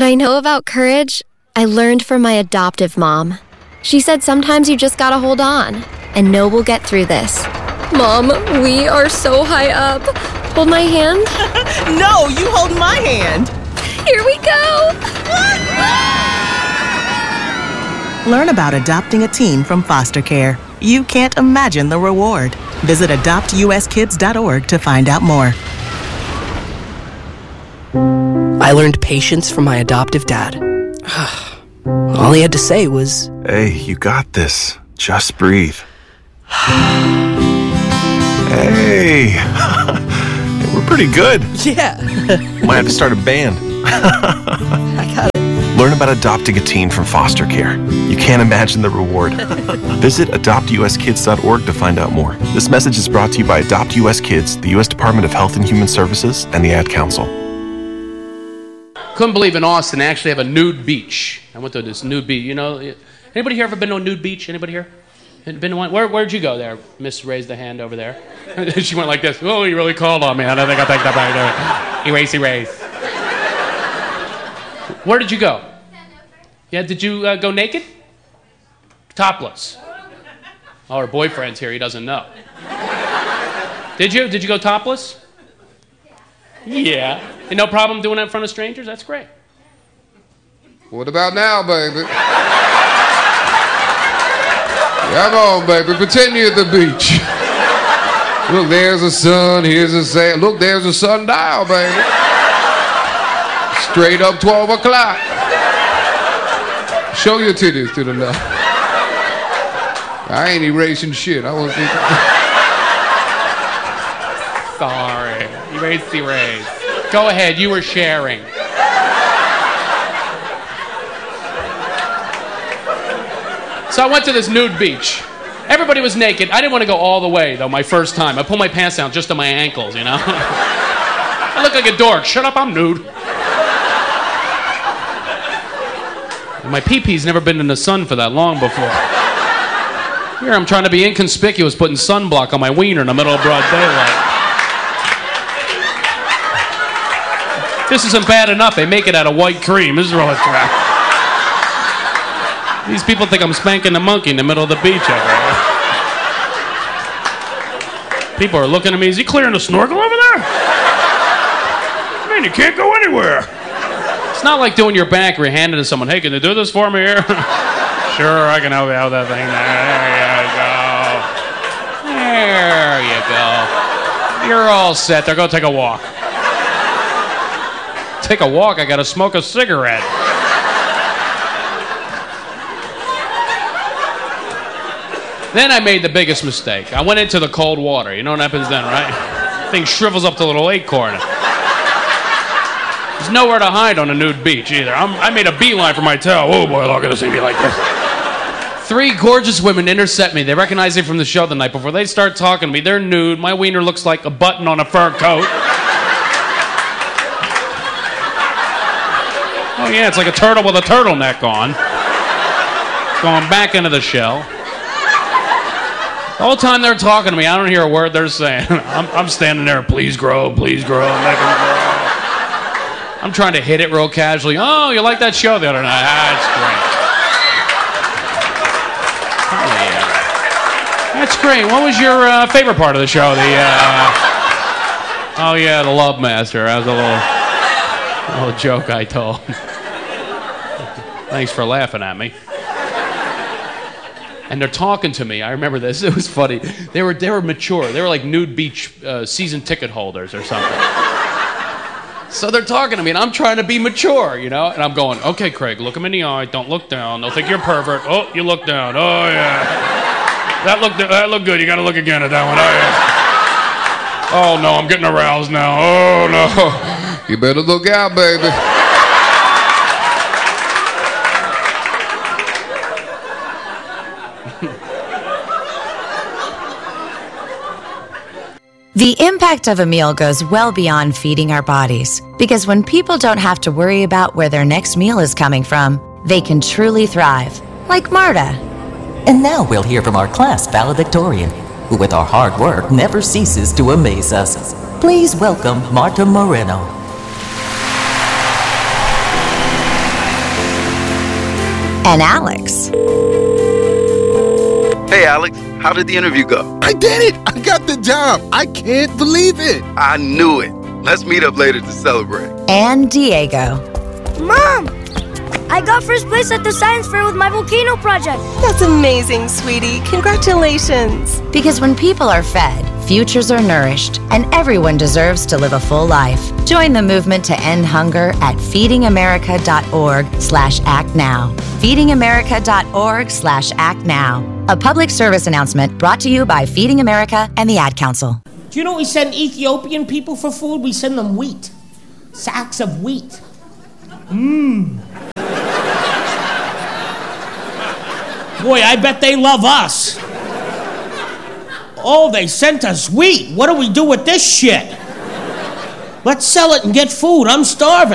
What I know about courage, I learned from my adoptive mom. She said sometimes you just gotta hold on and know we'll get through this. Mom, we are so high up. Hold my hand. No, you hold my hand. Here we go. Learn about adopting a teen from foster care. You can't imagine the reward. Visit adoptuskids.org to find out more. I learned patience from my adoptive dad. All he had to say was, "Hey, you got this. Just breathe." Hey, we're pretty good. yeah. Might have to start a band. I got it. Learn about adopting a teen from foster care. You can't imagine the reward. Visit adoptuskids.org to find out more. This message is brought to you by Adopt US Kids, the U.S. Department of Health and Human Services, and the Ad Council. Couldn't believe in Austin they actually have a nude beach. I went to this nude beach. You know, anybody here ever been to a nude beach? Anybody here? Been to one? Where'd you go there? Miss raised the hand over there. She went like this. Oh, you really called on me. I don't think I'll take that back there. Erase. Where did you go? Yeah, did you go naked? Topless. Oh, her boyfriend's here. He doesn't know. Did you? Did you go topless? Yeah. And no problem doing that in front of strangers? That's great. What about now, baby? Come on, baby. Pretend you're at the beach. Look, there's the sun. Here's the sand. Look, there's the sundial, baby. Straight up 12 o'clock. Show your titties to the left. I ain't erasing shit. I want to Sorry. Erase. Go ahead. You were sharing. So I went to this nude beach. Everybody was naked. I didn't want to go all the way, though, my first time. I pulled my pants down just to my ankles, you know? I look like a dork. Shut up, I'm nude. My pee-pee's never been in the sun for that long before. Here I'm trying to be inconspicuous, putting sunblock on my wiener in the middle of broad daylight. This isn't bad enough. They make it out of white cream. This is really crap. These people think I'm spanking a monkey in the middle of the beach over there. People are looking at me. Is he clearing the snorkel over there? I mean, you can't go anywhere. It's not like doing your bank where you're handing it to someone. Hey, can you do this for me here? Sure, I can help you out with that thing there. There you go. You're all set there. Go take a walk. Take a walk? I gotta smoke a cigarette. Then I made the biggest mistake. I went into the cold water. You know what happens then, right? Thing shrivels up to a little acorn. There's nowhere to hide on a nude beach either. I made a beeline for my tail. Oh boy, look at this thing like this. 3 gorgeous women intercept me. They recognize me from the show the night before. They start talking to me. They're nude. My wiener looks like a button on a fur coat. Oh yeah, it's like a turtle with a turtleneck on. Going back into the shell. The whole time they're talking to me, I don't hear a word they're saying. I'm standing there, please grow, make them grow. I'm trying to hit it real casually. Oh, you like that show the other night? That's great. Oh, yeah. That's great. What was your favorite part of the show? Oh, yeah, the Love Master. That was a little joke I told. Thanks for laughing at me. And they're talking to me. I remember this. It was funny. They were mature. They were like nude beach season ticket holders or something. So they're talking to me, and I'm trying to be mature, you know? And I'm going, okay, Craig, look him in the eye. Don't look down. They'll think you're a pervert. Oh, you look down. Oh, yeah. That looked good. You got to look again at that one. Oh, yeah. Oh, no, I'm getting aroused now. Oh, no. You better look out, baby. The impact of a meal goes well beyond feeding our bodies, because when people don't have to worry about where their next meal is coming from, they can truly thrive, like Marta. And now we'll hear from our class valedictorian, who with our hard work never ceases to amaze us. Please welcome Marta Moreno. and Alex. Hey, Alex, how did the interview go? I did it! I got the job! I can't believe it! I knew it. Let's meet up later to celebrate. And Diego. Mom! I got first place at the science fair with my volcano project. That's amazing, sweetie. Congratulations. Because when people are fed, futures are nourished, and everyone deserves to live a full life. Join the movement to end hunger at feedingamerica.org/actnow. feedingamerica.org/actnow. A public service announcement brought to you by Feeding America and the Ad Council. Do you know we send Ethiopian people for food? We send them wheat. Sacks of wheat. Boy, I bet they love us. Oh, they sent us wheat. What do we do with this shit? Let's sell it and get food. I'm starving.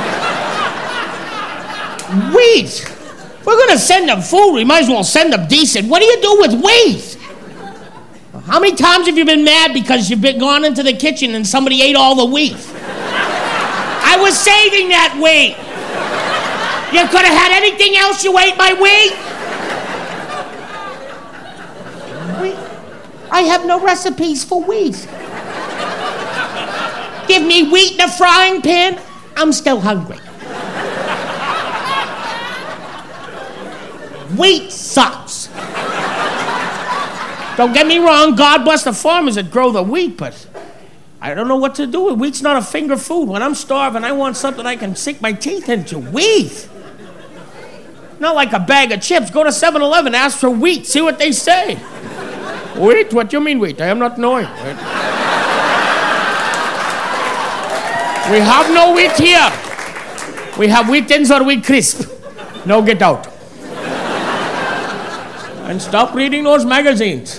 Wheat. We're going to send them food. We might as well send them decent. What do you do with wheat? How many times have you been mad because you've gone into the kitchen and somebody ate all the wheat? I was saving that wheat. You could have had anything else. You ate my wheat. I have no recipes for wheat. Give me wheat in a frying pan. I'm still hungry. Wheat sucks. Don't get me wrong, God bless the farmers that grow the wheat, but I don't know what to do with wheat's not a finger food. When I'm starving, I want something I can sink my teeth into. Wheat. Not like a bag of chips. Go to 7-Eleven, ask for wheat, see what they say. Wheat? What do you mean wheat? I am not knowing. We have no wheat here. We have wheat thins or wheat crisp. No, get out. And stop reading those magazines.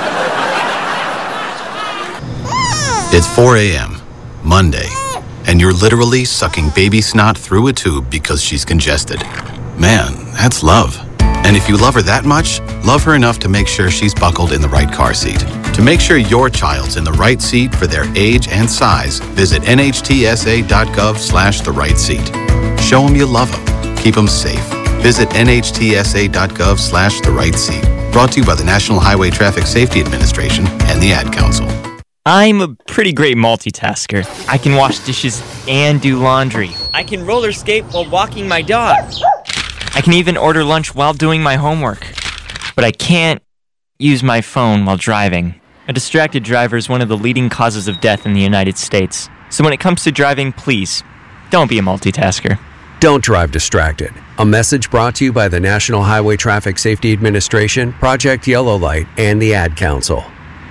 It's 4 a.m., Monday, and you're literally sucking baby snot through a tube because she's congested. Man, that's love. And if you love her that much, love her enough to make sure she's buckled in the right car seat. To make sure your child's in the right seat for their age and size, visit nhtsa.gov/the right seat. Show them you love them. Keep them safe. Visit nhtsa.gov/the right seat. Brought to you by the National Highway Traffic Safety Administration and the Ad Council. I'm a pretty great multitasker. I can wash dishes and do laundry. I can roller skate while walking my dog. I can even order lunch while doing my homework. But I can't use my phone while driving. A distracted driver is one of the leading causes of death in the United States. So when it comes to driving, please, don't be a multitasker. Don't drive distracted. A message brought to you by the National Highway Traffic Safety Administration, Project Yellow Light, and the Ad Council.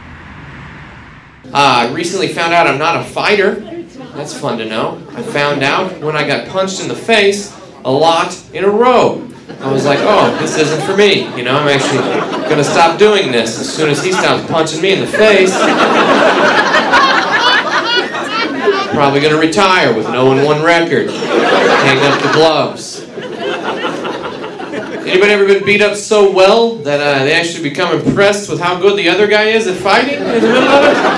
I recently found out I'm not a fighter. That's fun to know. I found out when I got punched in the face a lot in a row. I was like, oh, this isn't for me. You know, I'm actually going to stop doing this as soon as he stops punching me in the face. Probably going to retire with an 0-1 record. Hang up the gloves. Anybody ever been beat up so well that they actually become impressed with how good the other guy is at fighting in the middle of it?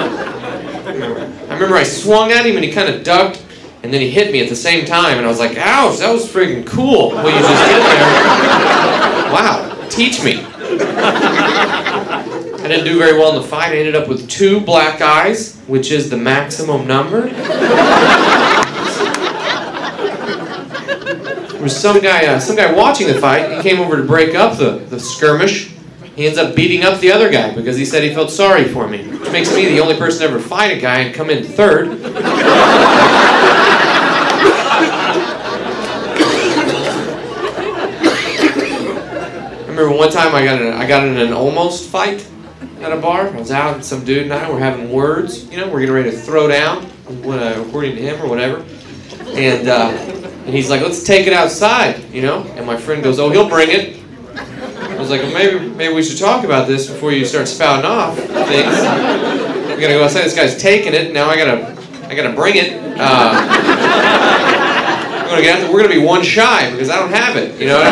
I remember I swung at him and he kind of ducked, and then he hit me at the same time, and I was like, ouch, that was freaking cool what you just did there. Wow, teach me. I didn't do very well in the fight. I ended up with 2 black eyes, which is the maximum number. There was some guy watching the fight. He came over to break up the skirmish. He ends up beating up the other guy because he said he felt sorry for me, which makes me the only person to ever fight a guy and come in third. I remember one time I got in an almost fight at a bar. I was out and some dude and I were having words. You know, we're getting ready to throw down, according to him or whatever. And he's like, let's take it outside, you know? And my friend goes, oh, he'll bring it. I was like, well, maybe we should talk about this before you start spouting off things. We gotta go outside. This guy's taking it. Now I gotta bring it. We're gonna be one shy because I don't have it. You know,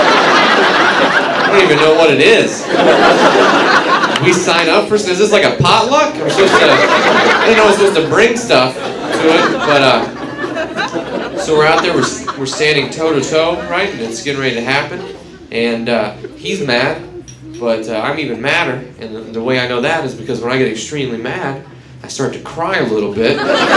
I don't even know what it is. We sign up for. Is this like a potluck? I didn't know I was supposed to bring stuff to it, but. So we're out there, we're standing toe to toe, right? And it's getting ready to happen. And he's mad, but I'm even madder. And the way I know that is because when I get extremely mad, I start to cry a little bit.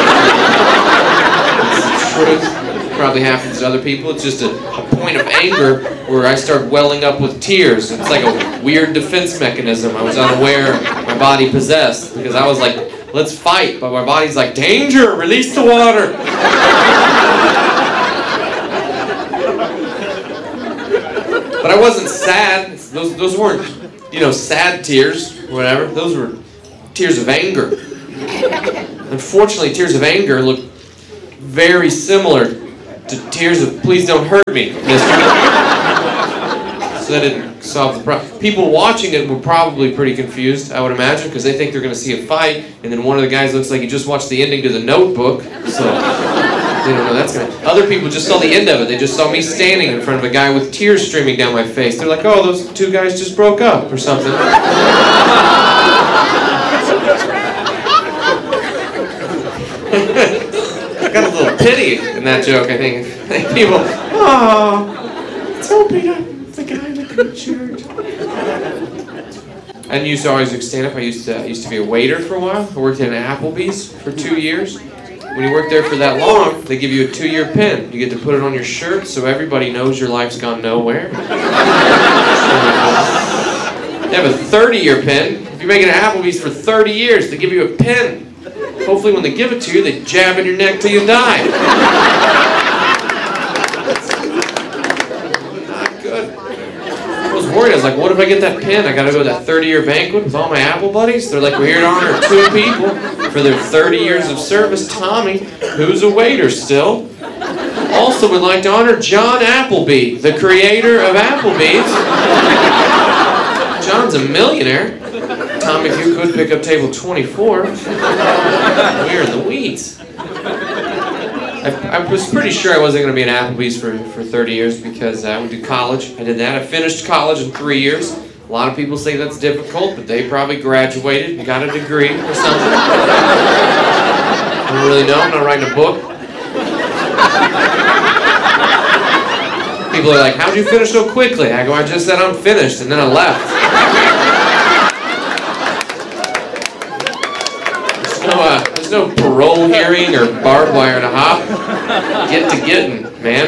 It's the truth. It probably happens to other people. It's just a point of anger where I start welling up with tears. It's like a weird defense mechanism I was unaware my body possessed, because I was like, let's fight, but my body's like, danger, release the water. But I wasn't sad. Those weren't, sad tears or whatever. Those were tears of anger. Unfortunately, tears of anger look very similar to tears of please don't hurt me, mister. So that didn't solve the problem. People watching it were probably pretty confused, I would imagine, because they think they're going to see a fight, and then one of the guys looks like he just watched the ending to The Notebook, so they don't know that's going to... Other people just saw the end of it. They just saw me standing in front of a guy with tears streaming down my face. They're like, oh, those two guys just broke up, or something. Got a little pity in that joke, I think. People, oh, so Peter, the guy in the green shirt. I used to always do stand-up. I used to be a waiter for a while. I worked at an Applebee's for 2 years. When you work there for that long, they give you a 2-year pin. You get to put it on your shirt so everybody knows your life's gone nowhere. They have a 30-year pin. If you're making an Applebee's for 30 years, they give you a pin. Hopefully when they give it to you, they jab in your neck till you die. Not good. I was worried. I was like, what if I get that pin? I gotta go to that 30-year banquet with all my Apple buddies? They're like, we're here to honor 2 people for their 30 years of service. Tommy, who's a waiter still. Also would like to honor John Appleby, the creator of Applebee's. John's a millionaire. Tom, if you could pick up table 24, we're in the weeds. I was pretty sure I wasn't going to be an Applebee's for 30 years because I went to college. I did that. I finished college in 3 years. A lot of people say that's difficult, but they probably graduated and got a degree or something. I don't really know. I'm not writing a book. People are like, how'd you finish so quickly? I go, I just said I'm finished, and then I left. There's no parole hearing or barbed wire to hop. Get to getting, man.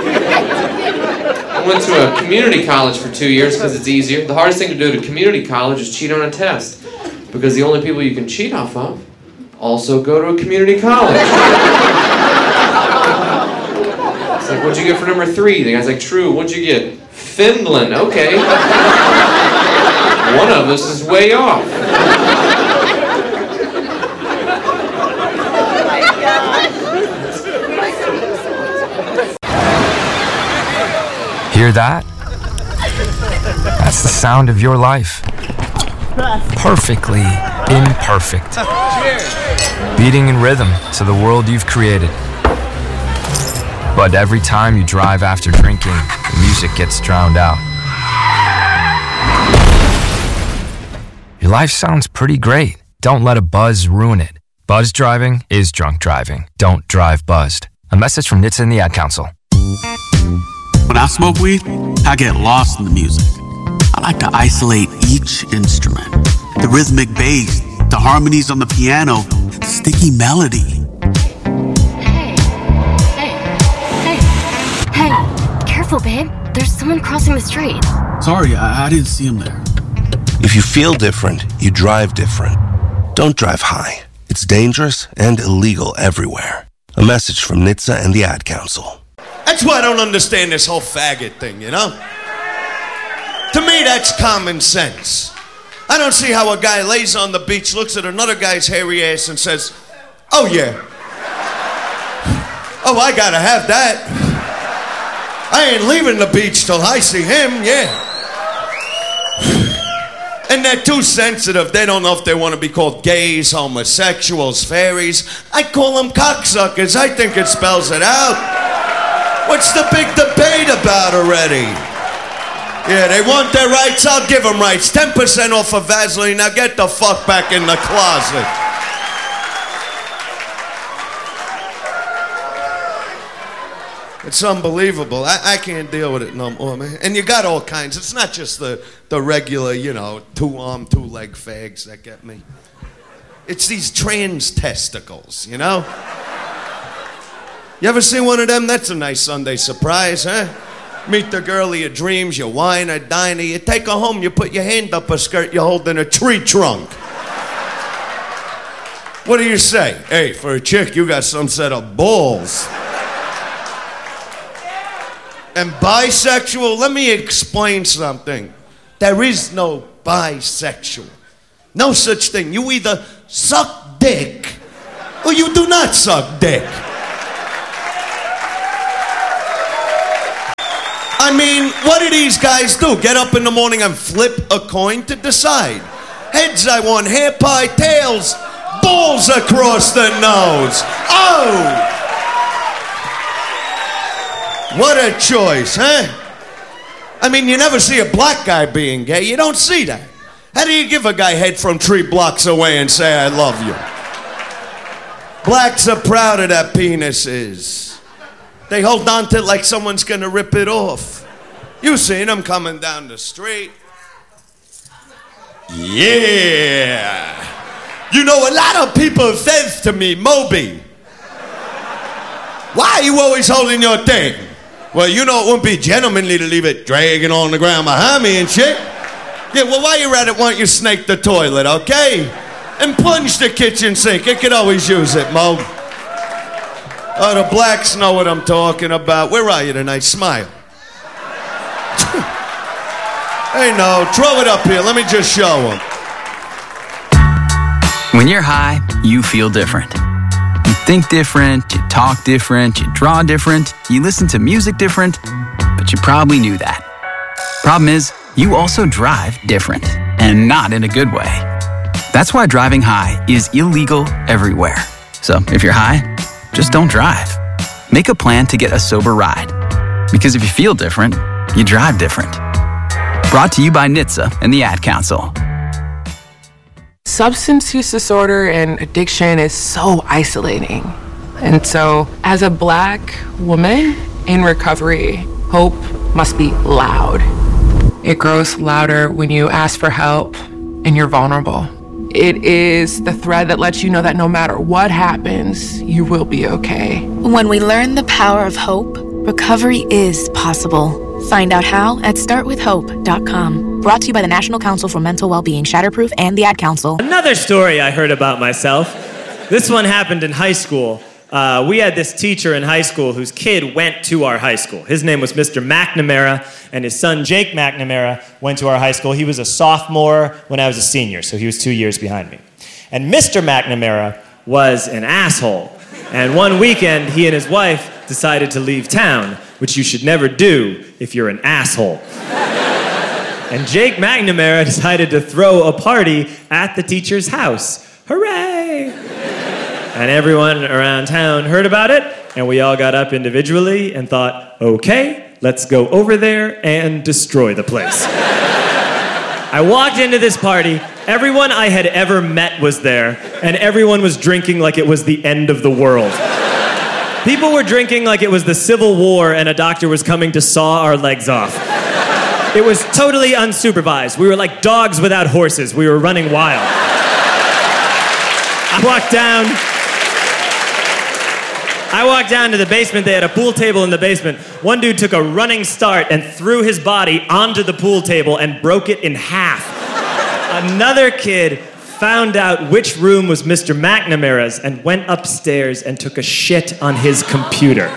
I went to a community college for 2 years because it's easier. The hardest thing to do at a community college is cheat on a test, because the only people you can cheat off of also go to a community college. It's like, what'd you get for number 3? The guy's like, true. What'd you get? Finland. Okay. One of us is way off. Hear that? That's the sound of your life. Perfectly imperfect. Beating in rhythm to the world you've created. But every time you drive after drinking, the music gets drowned out. Your life sounds pretty great. Don't let a buzz ruin it. Buzz driving is drunk driving. Don't drive buzzed. A message from NHTSA and the Ad Council. When I smoke weed, I get lost in the music. I like to isolate each instrument. The rhythmic bass, the harmonies on the piano, the sticky melody. Hey, careful, babe. There's someone crossing the street. Sorry, I didn't see him there. If you feel different, you drive different. Don't drive high. It's dangerous and illegal everywhere. A message from NHTSA and the Ad Council. That's why I don't understand this whole faggot thing, you know? To me, that's common sense. I don't see how a guy lays on the beach, looks at another guy's hairy ass and says, oh yeah. Oh, I gotta have that. I ain't leaving the beach till I see him, yeah. And they're too sensitive. They don't know if they want to be called gays, homosexuals, fairies. I call them cocksuckers. I think it spells it out. What's the big debate about already? Yeah, they want their rights. I'll give them rights. 10% off of Vaseline. Now get the fuck back in the closet. It's unbelievable. I can't deal with it no more, man. And you got all kinds. It's not just the regular, you know, 2-arm, 2-leg fags that get me. It's these trans testicles, you know? You ever see one of them? That's a nice Sunday surprise, huh? Meet the girl of your dreams, you wine her, dine her, you take her home, you put your hand up her skirt, you hold in a tree trunk. What do you say? Hey, for a chick, you got some set of balls. And bisexual, let me explain something. There is no bisexual. No such thing. You either suck dick or you do not suck dick. I mean, what do these guys do? Get up in the morning and flip a coin to decide. Heads, I want hair pie, tails, balls across the nose. Oh! What a choice, huh? I mean, you never see a black guy being gay. You don't see that. How do you give a guy head from 3 blocks away and say, I love you? Blacks are proud of their penises. They hold on to it like someone's gonna rip it off. You seen them coming down the street. Yeah. You know, a lot of people says to me, Moby, why are you always holding your thing? Well, you know, it wouldn't be gentlemanly to leave it dragging on the ground behind me and shit. Yeah, well, while you're at it, why don't you snake the toilet, okay? And plunge the kitchen sink. It could always use it, Mo. Oh, the blacks know what I'm talking about. Where are you tonight? Smile. Hey, no, throw it up here. Let me just show them. When you're high, you feel different. You think different, you talk different, you draw different, you listen to music different, but you probably knew that. Problem is, you also drive different, and not in a good way. That's why driving high is illegal everywhere. So if you're high, just don't drive. Make a plan to get a sober ride. Because if you feel different, you drive different. Brought to you by NHTSA and the Ad Council. Substance use disorder and addiction is so isolating. And so, as a Black woman in recovery, hope must be loud. It grows louder when you ask for help and you're vulnerable. It is the thread that lets you know that no matter what happens, you will be okay. When we learn the power of hope, recovery is possible. Find out how at startwithhope.com. Brought to you by the National Council for Mental Wellbeing, Shatterproof, and the Ad Council. Another story I heard about myself. This one happened in high school. We had this teacher in high school whose kid went to our high school. His name was Mr. McNamara, and his son Jake McNamara went to our high school. He was a sophomore when I was a senior, so he was 2 years behind me. And Mr. McNamara was an asshole. And one weekend, he and his wife decided to leave town, which you should never do if you're an asshole. And Jake McNamara decided to throw a party at the teacher's house. Hooray! And everyone around town heard about it, and we all got up individually and thought, okay, let's go over there and destroy the place. I walked into this party, everyone I had ever met was there, and everyone was drinking like it was the end of the world. People were drinking like it was the Civil War and a doctor was coming to saw our legs off. It was totally unsupervised. We were like dogs without horses. We were running wild. I walked down to the basement. They had a pool table in the basement. One dude took a running start and threw his body onto the pool table and broke it in half. Another kid found out which room was Mr. McNamara's and went upstairs and took a shit on his computer.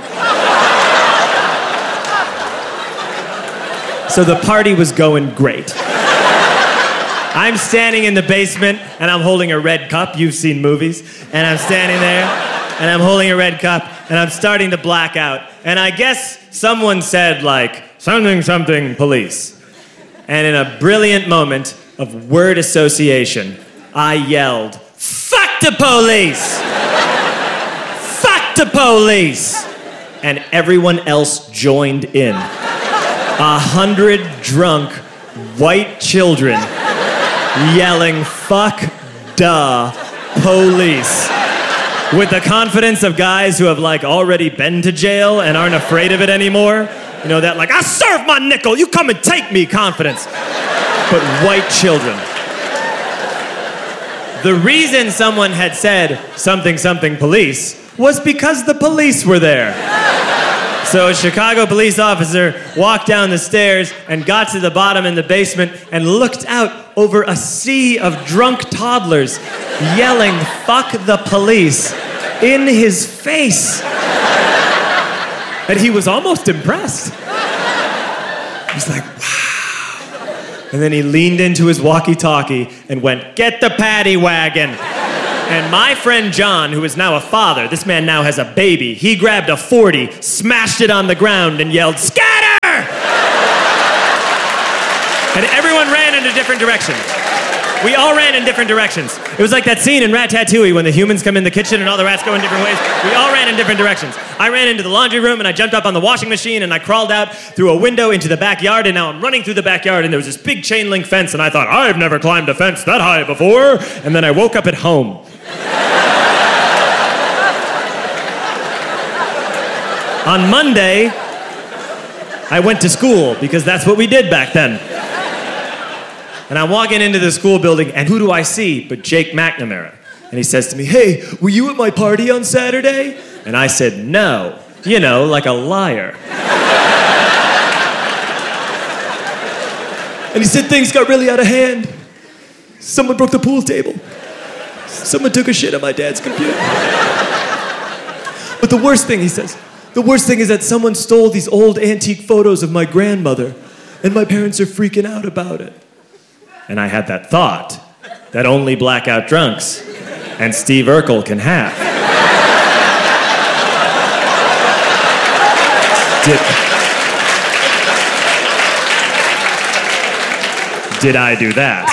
So the party was going great. I'm standing in the basement and I'm holding a red cup. You've seen movies. And I'm standing there and I'm holding a red cup and I'm starting to black out. And I guess someone said like, something police. And in a brilliant moment of word association, I yelled, fuck the police! Fuck the police! And everyone else joined in. 100 drunk white children yelling, fuck the police. With the confidence of guys who have like already been to jail and aren't afraid of it anymore. You know, that like, I serve my nickel, you come and take me confidence. But white children. The reason someone had said something police was because the police were there. So a Chicago police officer walked down the stairs and got to the bottom in the basement and looked out over a sea of drunk toddlers yelling, "Fuck the police," in his face. And he was almost impressed. He was like, wow. And then he leaned into his walkie-talkie and went, "Get the paddy wagon." And my friend John, who is now a father, this man now has a baby, he grabbed a 40, smashed it on the ground, and yelled, "Scatter!" And everyone ran in a different direction. We all ran in different directions. It was like that scene in Ratatouille when the humans come in the kitchen and all the rats go in different ways. We all ran in different directions. I ran into the laundry room and I jumped up on the washing machine and I crawled out through a window into the backyard, and now I'm running through the backyard and there was this big chain link fence and I thought, I've never climbed a fence that high before. And then I woke up at home. On Monday, I went to school because that's what we did back then. And I'm walking into the school building, and who do I see but Jake McNamara? And he says to me, "Hey, were you at my party on Saturday?" And I said, "No." You know, like a liar. And he said, "Things got really out of hand. Someone broke the pool table. Someone took a shit on my dad's computer. But the worst thing," he says, "the worst thing is that someone stole these old antique photos of my grandmother, and my parents are freaking out about it." And I had that thought that only blackout drunks and Steve Urkel can have. Did I do that?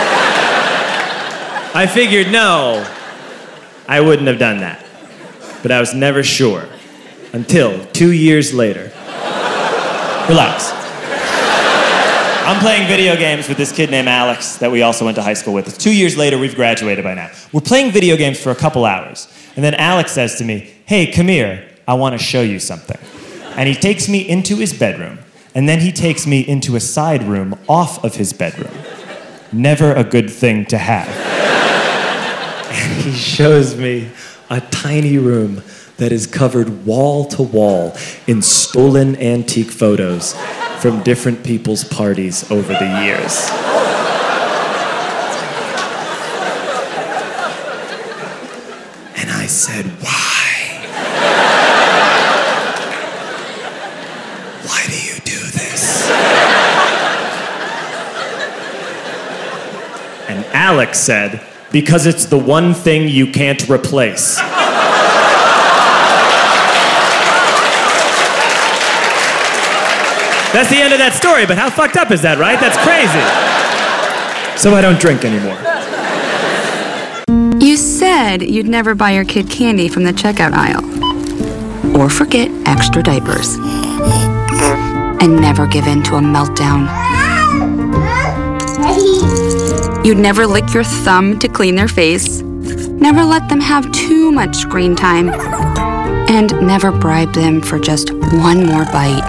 I figured, no, I wouldn't have done that. But I was never sure until 2 years later. Relax. I'm playing video games with this kid named Alex that we also went to high school with. 2 years later, we've graduated by now. We're playing video games for a couple hours. And then Alex says to me, "Hey, come here. I want to show you something." And he takes me into his bedroom. And then he takes me into a side room off of his bedroom. Never a good thing to have. And he shows me a tiny room that is covered wall to wall in stolen antique photos from different people's parties over the years. And I said, "Why? Why do you do this?" And Alex said, "Because it's the one thing you can't replace." That's the end of that story, but how fucked up is that, right? That's crazy. So I don't drink anymore. You said you'd never buy your kid candy from the checkout aisle. Or forget extra diapers. And never give in to a meltdown. You'd never lick your thumb to clean their face. Never let them have too much screen time. And never bribe them for just one more bite.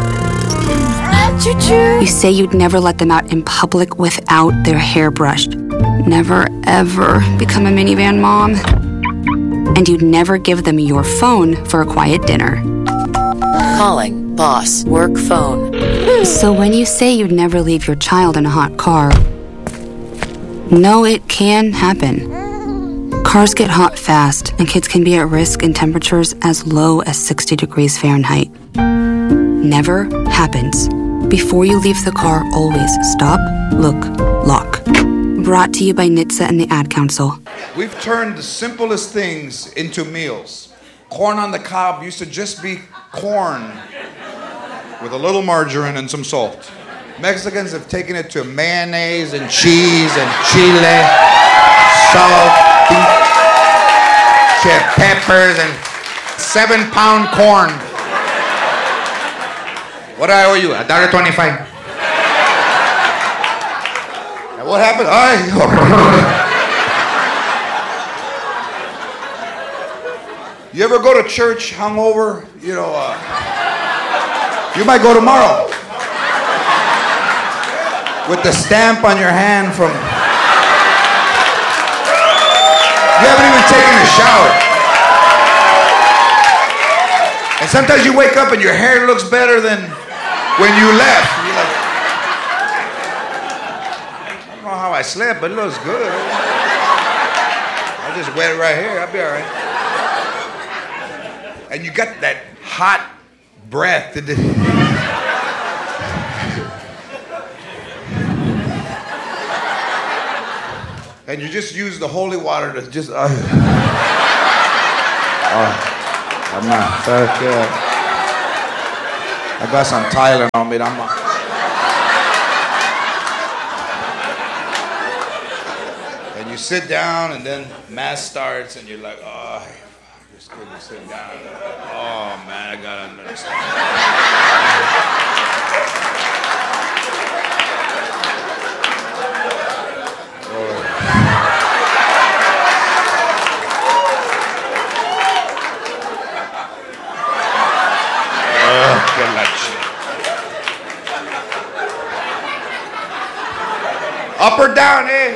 You say you'd never let them out in public without their hair brushed. Never, ever become a minivan mom. And you'd never give them your phone for a quiet dinner. Calling boss work phone. So when you say you'd never leave your child in a hot car, no, it can happen. Cars get hot fast, and kids can be at risk in temperatures as low as 60 degrees Fahrenheit. Never happens. Before you leave the car, always stop, look, lock. Brought to you by NHTSA and the Ad Council. We've turned the simplest things into meals. Corn on the cob used to just be corn with a little margarine and some salt. Mexicans have taken it to mayonnaise and cheese and chile, salt, peppers, and 7-pound corn. What do I owe you? $1.25. And what happened? You ever go to church hungover? You know, you might go tomorrow with the stamp on your hand from. You haven't even taken a shower. And sometimes you wake up and your hair looks better than when you left. You're like, I don't know how I slept, but it looks good. I just wet it right here. I'll be all right. And you got that hot breath. And you just use the holy water to just. I'm not. I got some Tylenol on me. I'm not. And you sit down, and then mass starts, and you're like, oh, you're just couldn't sit down. Oh man, I gotta understand. Up or down, eh?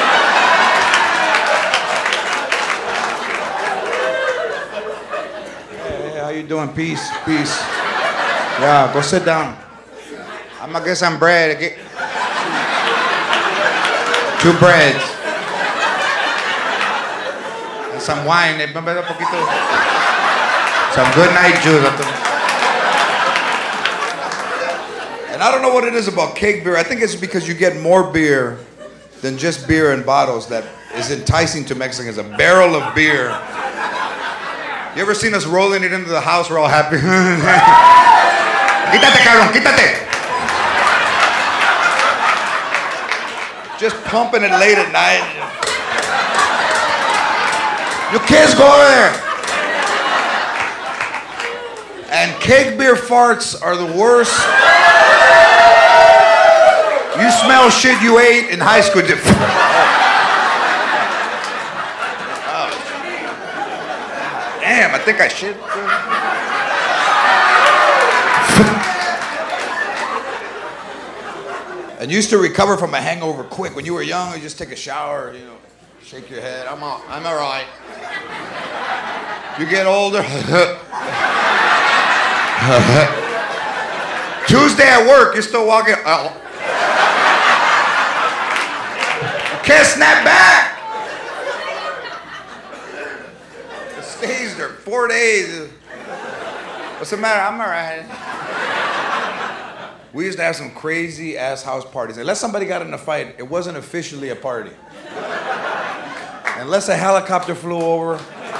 Hey, how you doing? Peace. Yeah, go sit down. I'm gonna get some bread. Get 2 breads. And some wine. Some good night juice. And I don't know what it is about keg beer. I think it's because you get more beer than just beer in bottles that is enticing to Mexicans. A barrel of beer. You ever seen us rolling it into the house? We're all happy. Quítate, cabrón, quítate. Just pumping it late at night. You kids go over there. And keg beer farts are the worst. You smell shit you ate in high school. Oh. Damn, I think I shit. And you used to recover from a hangover quick. When you were young, you just take a shower, you know, shake your head. I'm all right. You get older. Tuesday at work, you're still walking. Oh. You can't snap back. It stays there 4 days. What's the matter? I'm all right. We used to have some crazy ass house parties. Unless somebody got in a fight, it wasn't officially a party. Unless a helicopter flew over.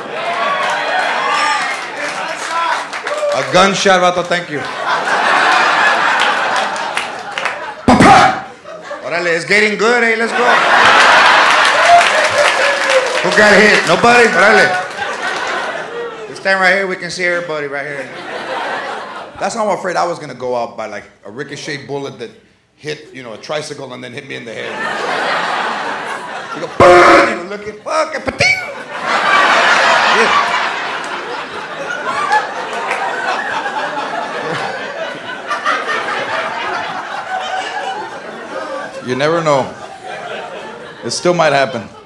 A gunshot, vato, thank you. Orale, it's getting good, hey, let's go. Who got hit? Nobody? Orale. This time right here, we can see everybody right here. That's how I'm afraid I was gonna go out by like a ricochet bullet that hit, you know, a tricycle and then hit me in the head. You go, boom, you look at, fuck, and pating. Yeah. You never know. It still might happen.